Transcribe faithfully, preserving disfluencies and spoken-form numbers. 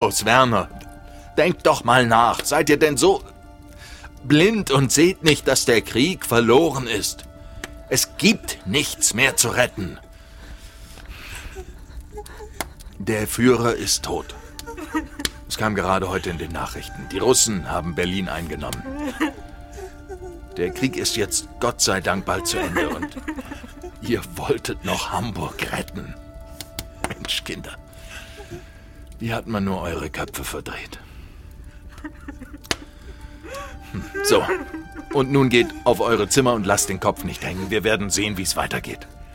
Markus, Werner, denkt doch mal nach. Seid ihr denn so blind und seht nicht, dass der Krieg verloren ist? Es gibt nichts mehr zu retten. Der Führer ist tot. Es kam gerade heute in den Nachrichten. Die Russen haben Berlin eingenommen. Der Krieg ist jetzt Gott sei Dank bald zu Ende und ihr wolltet noch Hamburg retten. Mensch, Kinder. Wie hat man nur eure Köpfe verdreht? Hm, so, und nun geht auf eure Zimmer und lasst den Kopf nicht hängen. Wir werden sehen, wie es weitergeht.